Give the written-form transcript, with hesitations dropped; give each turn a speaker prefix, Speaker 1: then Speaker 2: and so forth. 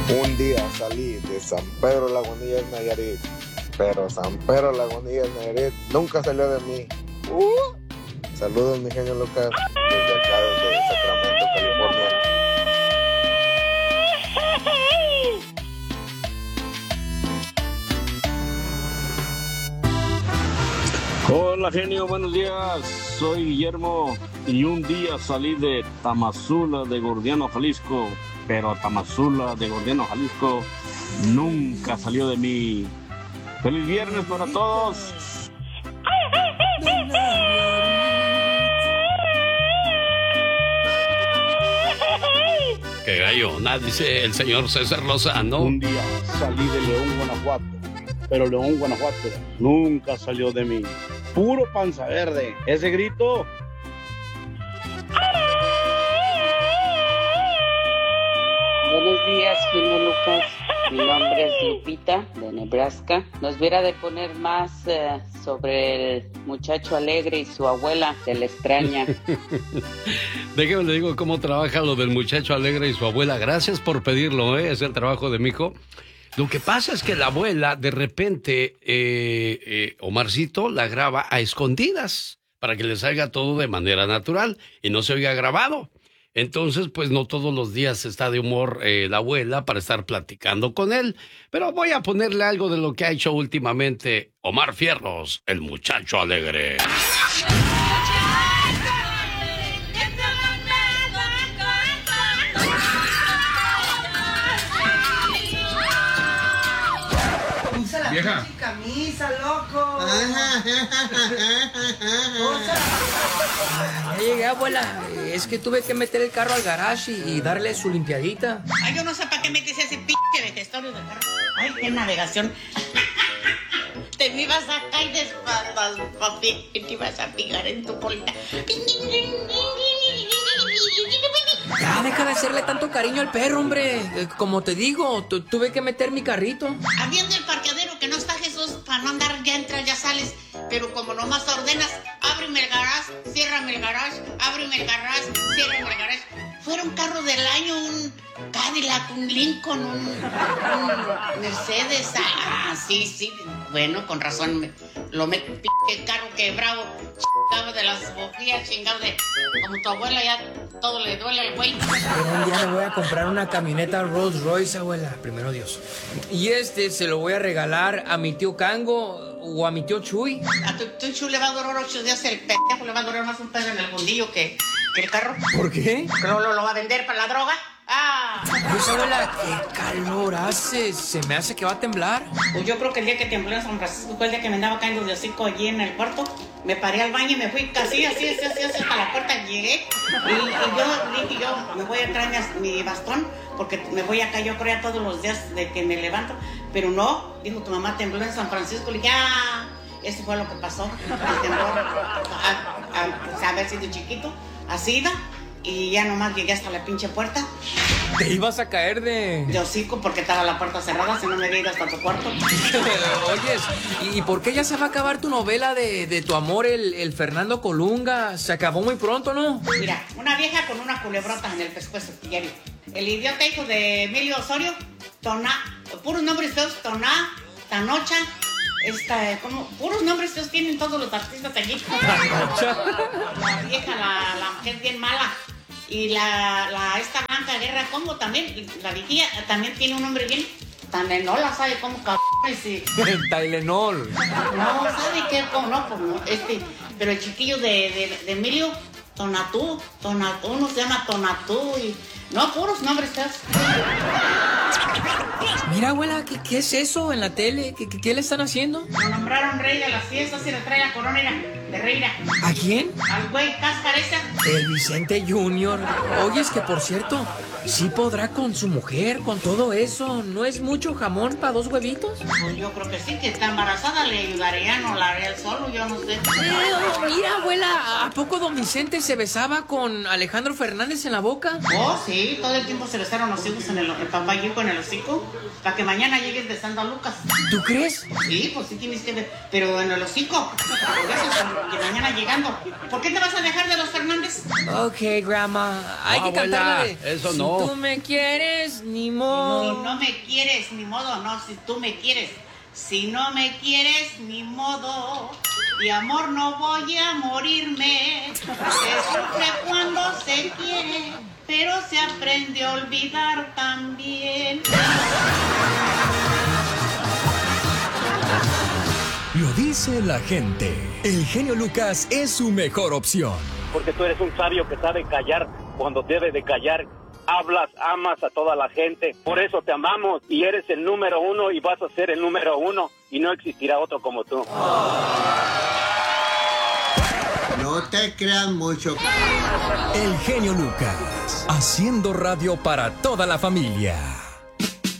Speaker 1: Un día salí de San Pedro Lagunillas, Nayarit, pero San Pedro Lagunillas, Nayarit nunca salió de mí. Saludos, mi genio Lucas, desde acá, desde Sacramento, California.
Speaker 2: Hola genio, buenos días, soy Guillermo y un día salí de Tamazula de Gordiano, Jalisco, pero Tamazula de Gordiano, Jalisco nunca salió de mí. ¡Feliz viernes para todos!
Speaker 3: ¡Qué gallona! Dice el señor César Lozano.
Speaker 2: Un día salí de León, Guanajuato, pero León, Guanajuato nunca salió de mí. Puro panza verde, ese grito.
Speaker 4: Buenos días, genio Lucas. Mi nombre es Lupita, de Nebraska. Nos hubiera de poner más sobre el muchacho alegre y su abuela, que le extraña.
Speaker 3: Déjeme le digo cómo trabaja lo del muchacho alegre y su abuela. Gracias por pedirlo, es el trabajo de mi hijo. Lo que pasa es que la abuela, de repente, Omarcito la graba a escondidas para que le salga todo de manera natural y no se oiga grabado. Entonces, pues no todos los días está de humor la abuela para estar platicando con él. Pero voy a ponerle algo de lo que ha hecho últimamente Omar Fierros, el muchacho alegre.
Speaker 5: Vieja.
Speaker 6: Camisa, loco.
Speaker 7: Ya llegué, abuela. Es que tuve que meter el carro al garage y darle su limpiadita.
Speaker 6: Ay, yo no sé para qué me quise ese pinche vejestorio de carro. Ay, qué navegación. Te me ibas a caer de espaldas, papi. Y te ibas a picar en tu colita.
Speaker 7: Ya, deja de hacerle tanto cariño al perro, hombre. Como te digo, tuve que meter mi carrito.
Speaker 6: Habiendo el parqueadero que no está Jesús, para no andar ya entras, ya sales. Pero como nomás ordenas, ábreme el garage, ciérrame el garage, ábreme el garage, ciérrame el garage. Fueron carros del año, un Cadillac, un Lincoln, un Mercedes. Ah, sí. Bueno, con razón, lo me el carro quebrado, chingado de las boquillas, chingado de... Como tu abuela ya todo le duele al güey.
Speaker 7: Pero un día me voy a comprar una camioneta Rolls Royce, abuela. Primero Dios. Y se lo voy a regalar a mi tío Cango o a mi tío Chuy.
Speaker 6: A tu Chuy le va a durar 8 días el pendejo, le va a durar más un pedo en el fundillo que el carro.
Speaker 7: ¿Por qué?
Speaker 6: ¿Lo va a vender para la droga? ¡Ah!
Speaker 7: Pues, abuela, qué calor hace. Se me hace que va a temblar.
Speaker 6: Pues yo creo que el día que tembló en San Francisco fue el día que me andaba cayendo de hocico allí en el cuarto. Me paré al baño y me fui casi así hasta la puerta. Llegué y yo me voy a traer mi bastón porque me voy acá yo creo todos los días de que me levanto. Pero no, dijo tu mamá tembló en San Francisco. Le dije, eso fue lo que pasó. El temblor, pues, haber sido chiquito, así iba. Y ya nomás llegué hasta la pinche puerta.
Speaker 7: Te ibas a caer de
Speaker 6: hocico porque estaba la puerta cerrada, si no me había ido hasta tu cuarto.
Speaker 7: Oyes, ¿y por qué ya se va a acabar tu novela de tu amor, el Fernando Colunga? Se acabó muy pronto, ¿no?
Speaker 6: Mira, una vieja con una culebrota en el pescuezo, diario. El idiota hijo de Emilio Osorio, puros nombres feos, Toná, Tanocha, como puros nombres feos tienen todos los artistas aquí. La vieja, la mujer bien mala. Y esta Blanca Guerra, ¿cómo también? La viejilla también tiene un nombre bien. Tanenola, ¿sabe cómo cabrones?
Speaker 7: Tylenol.
Speaker 6: No, ¿sabe qué? ¿Cómo no? Pues no, pero el chiquillo de Emilio, Tonatú, uno se llama Tonatú y... No, puros nombres feos.
Speaker 7: Mira, abuela, ¿qué es eso en la tele? ¿Qué le están haciendo?
Speaker 6: Lo nombraron rey de las fiestas y le trae la corona de reina.
Speaker 7: ¿A quién?
Speaker 6: Al güey Cáscar esa.
Speaker 7: El Vicente Junior. Oye, es que por cierto, sí podrá con su mujer, con todo eso. ¿No es mucho jamón para 2 huevitos?
Speaker 6: Pues yo creo que sí, que está embarazada, le ayudaría, no la haría él solo, yo no sé.
Speaker 7: Mira, abuela, ¿a poco don Vicente se besaba con Alejandro Fernández en la boca?
Speaker 6: Oh, sí, todo el tiempo se besaron los hijos en el papá y en el hocico, para que mañana llegues besando a Lucas.
Speaker 7: ¿Tú crees?
Speaker 6: Sí, pues sí tienes que ver, pero en el hocico. Por eso, que mañana llegando. ¿Por qué te vas a dejar de los Fernández?
Speaker 7: Ok, grandma, hay que cantar la de...
Speaker 3: Eso no, No.
Speaker 7: tú me quieres, ni modo.
Speaker 6: Si no me quieres, ni modo, no, si tú me quieres. Si no me quieres, ni modo. De amor no voy a morirme. Se sufre cuando se quiere, pero se aprende a olvidar también.
Speaker 8: Lo dice la gente. El genio Lucas es su mejor opción.
Speaker 2: Porque tú eres un sabio que sabe callar cuando debe de callar. Hablas, amas a toda la gente. Por eso te amamos y eres el número 1 y vas a ser el número 1 y no existirá otro como tú.
Speaker 9: No te creas mucho.
Speaker 8: El genio Lucas, haciendo radio para toda la familia.